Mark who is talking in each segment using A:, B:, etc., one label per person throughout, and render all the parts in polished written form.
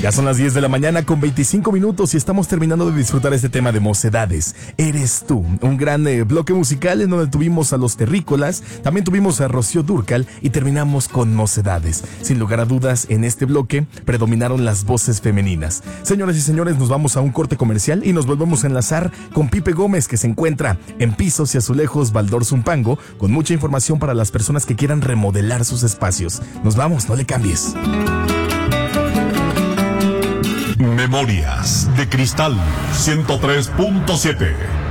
A: Ya son las 10 de la mañana con 25 minutos y estamos terminando de disfrutar este tema de Mocedades. Eres tú, un gran bloque musical en donde tuvimos a los Terrícolas, también tuvimos a Rocío Dúrcal y terminamos con Mocedades. Sin lugar a dudas, en este bloque predominaron las voces femeninas. Señoras y señores, nos vamos a un corte comercial y nos volvemos a enlazar con Pipe Gómez, que se encuentra en Pisos y Azulejos Baldor Zumpango, con mucha información para las personas que quieran remodelar sus espacios. Nos vamos, no le cambies.
B: Memorias de Cristal 103.7.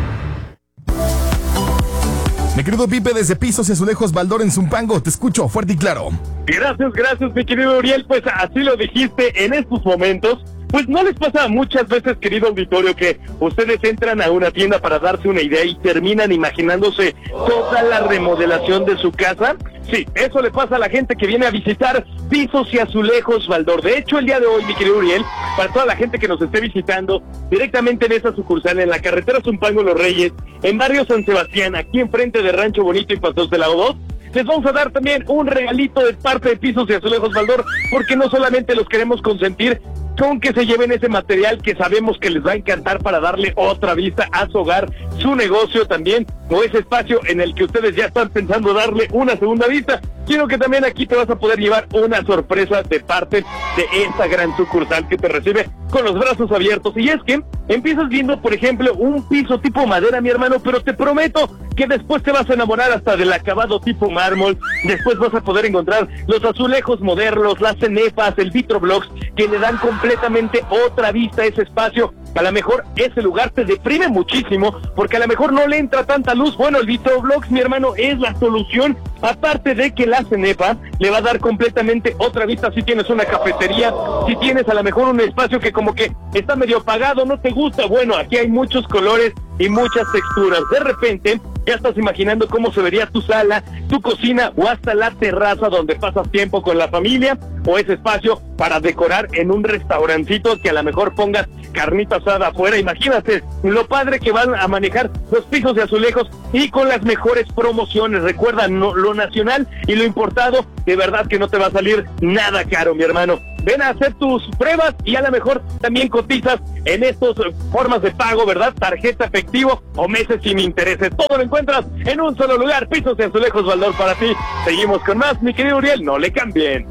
A: Mi querido Pipe, desde Pisos y Azulejos Baldor en Zumpango, te escucho fuerte y claro.
C: Gracias, mi querido Uriel. Pues así lo dijiste, en estos momentos, pues no les pasa muchas veces, querido auditorio, que ustedes entran a una tienda para darse una idea y terminan imaginándose toda la remodelación de su casa. Sí, eso le pasa a la gente que viene a visitar Pisos y Azulejos Baldor. De hecho, el día de hoy, mi querido Uriel, para toda la gente que nos esté visitando directamente en esa sucursal, en la carretera Zumpango Los Reyes, en barrio San Sebastián, aquí enfrente de Rancho Bonito y Pasos de la O2, les vamos a dar también un regalito de parte de Pisos y Azulejos Baldor, porque no solamente los queremos consentir con que se lleven ese material que sabemos que les va a encantar para darle otra vista a su hogar, su negocio también, o ese espacio en el que ustedes ya están pensando darle una segunda vista, sino que también aquí te vas a poder llevar una sorpresa de parte de esta gran sucursal que te recibe con los brazos abiertos. Y es que empiezas viendo, por ejemplo, un piso tipo madera, mi hermano, pero te prometo que después te vas a enamorar hasta del acabado tipo mármol. Después vas a poder encontrar los azulejos modernos, las cenefas, el vitroblocks, que le dan completamente otra vista a ese espacio. A lo mejor ese lugar te deprime muchísimo, porque a lo mejor no le entra tanta luz. Bueno, el vitroblocks, mi hermano, es la solución. Aparte de que la cenefa le va a dar completamente otra vista. Si tienes una cafetería, si tienes a lo mejor un espacio que como que está medio apagado, no te gusta, bueno, aquí hay muchos colores y muchas texturas. De repente ya estás imaginando cómo se vería tu sala, tu cocina o hasta la terraza donde pasas tiempo con la familia, o ese espacio para decorar en un restaurancito que a lo mejor pongas carnita asada afuera. Imagínate lo padre que van a manejar los Pisos de Azulejos y con las mejores promociones. Recuerda, lo nacional y lo importado, de verdad que no te va a salir nada caro, mi hermano. Ven a hacer tus pruebas y a lo mejor también cotizas en estas formas de pago, ¿verdad? Tarjeta, efectivo o meses sin intereses. Todo lo encuentras en un solo lugar. Pisos de Azulejos Baldor para ti. Seguimos con más, mi querido Uriel. No le cambien.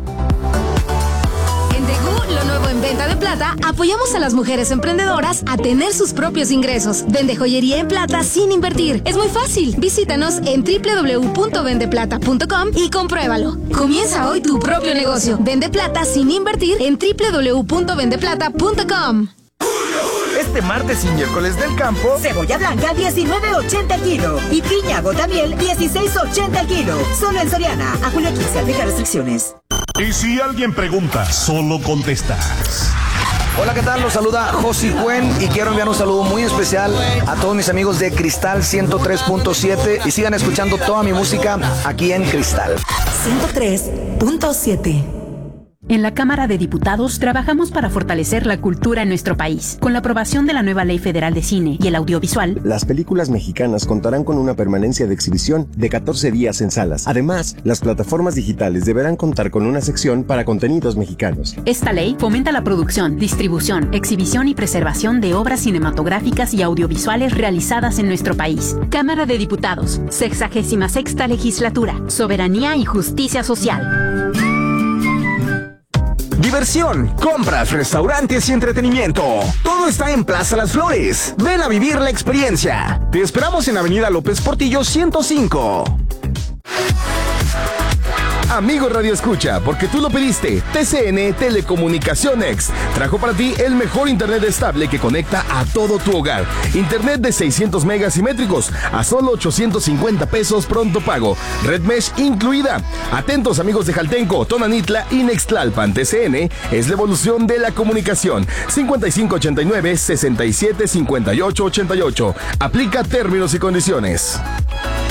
D: En Degu, lo nuevo en venta de plata, apoyamos a las mujeres emprendedoras a tener sus propios ingresos. Vende joyería en plata sin invertir. Es muy fácil. Visítanos en www.vendeplata.com y compruébalo. Comienza hoy tu propio negocio. Vende plata sin invertir en www.vendeplata.com.
E: Este martes y miércoles del campo,
F: cebolla blanca 19.80 el kilo y piña gotamiel 16.80 el kilo. Solo en Soriana. A julio 15, aplica restricciones.
B: Y si alguien pregunta, solo contestas.
E: Hola, ¿qué tal? Los saluda Josi Cuen y quiero enviar un saludo muy especial a todos mis amigos de Cristal 103.7 y sigan escuchando toda mi música aquí en Cristal
F: 103.7.
G: En la Cámara de Diputados trabajamos para fortalecer la cultura en nuestro país. Con la aprobación de la nueva Ley Federal de Cine y el Audiovisual,
H: las películas mexicanas contarán con una permanencia de exhibición de 14 días en salas. Además, las plataformas digitales deberán contar con una sección para contenidos mexicanos.
G: Esta ley fomenta la producción, distribución, exhibición y preservación de obras cinematográficas y audiovisuales realizadas en nuestro país. Cámara de Diputados, 66ª Legislatura, Soberanía y Justicia Social.
I: Diversión, compras, restaurantes y entretenimiento. Todo está en Plaza Las Flores. Ven a vivir la experiencia. Te esperamos en Avenida López Portillo 105.
A: Amigo Radio Escucha, porque tú lo pediste, TCN Telecomunicaciones trajo para ti el mejor internet estable que conecta a todo tu hogar. Internet de 600 megas simétricos a solo 850 pesos pronto pago. Red Mesh incluida. Atentos amigos de Jaltenco, Tonanitla y Nextlalpan. TCN es la evolución de la comunicación. 5589-675888. Aplica términos y condiciones.